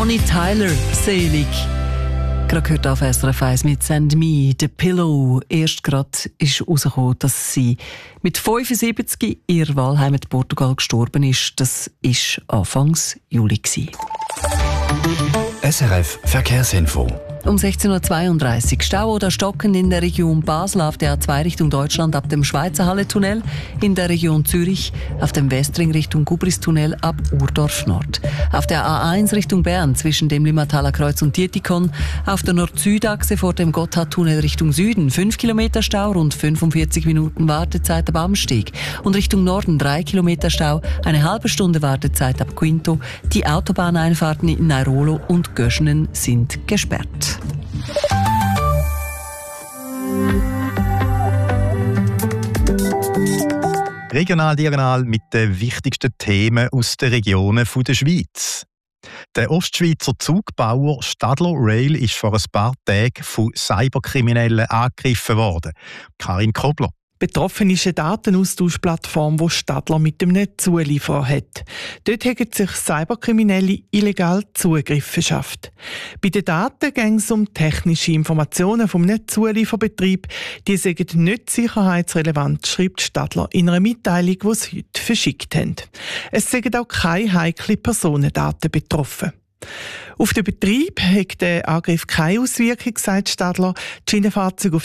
Bonnie Tyler, «Selig». Gerade gehört auf SRF 1 mit «Send Me the Pillow». Erst gerade ist herausgekommen, dass sie mit 75 in ihrer Wahlheimat Portugal gestorben ist. Das war Anfangs Juli. SRF Verkehrsinfo. Um 16.32 Uhr Stau oder Stocken in der Region Basel auf der A2 Richtung Deutschland ab dem Schweizer Halle-Tunnel, in der Region Zürich auf dem Westring Richtung Gubris-Tunnel ab Urdorf Nord. Auf der A1 Richtung Bern zwischen dem Limmataler Kreuz und Dietikon, auf der Nord-Süd-Achse vor dem Gotthardtunnel Richtung Süden 5 Kilometer Stau, rund 45 Minuten Wartezeit ab Amsteg. Und Richtung Norden 3 Kilometer Stau, eine halbe Stunde Wartezeit ab Quinto. Die Autobahneinfahrten in Nairolo und Göschenen sind gesperrt. Regional diagonal mit den wichtigsten Themen aus den Regionen der Schweiz. Der Ostschweizer Zugbauer Stadler Rail ist vor ein paar Tagen von Cyberkriminellen angegriffen worden. Karin Kobler. Betroffen ist eine Datenaustauschplattform, die Stadler mit dem Netzulieferer hat. Dort haben sich Cyberkriminelle illegal Zugriff verschafft. Bei den Daten ging es um technische Informationen vom Netzulieferbetrieb. Die sind nicht sicherheitsrelevant, schreibt Stadler in einer Mitteilung, die sie heute verschickt haben. Es sind auch keine heiklen Personendaten betroffen. Auf den Betrieb hat der Angriff keine Auswirkung, sagt Stadler. Die Schienenfahrzeuge auf